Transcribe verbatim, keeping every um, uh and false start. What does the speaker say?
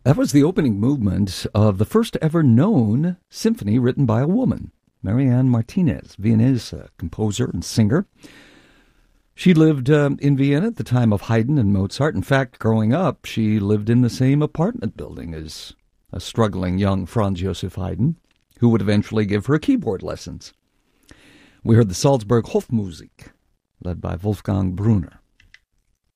That was the opening movement of the first ever known symphony written by a woman, Marianne Martinez, Viennese uh, composer and singer. She lived um, in Vienna at the time of Haydn and Mozart. In fact, growing up, she lived in the same apartment building as a struggling young Franz Joseph Haydn, who would eventually give her keyboard lessons. We heard the Salzburg Hofmusik, led by Wolfgang Brunner.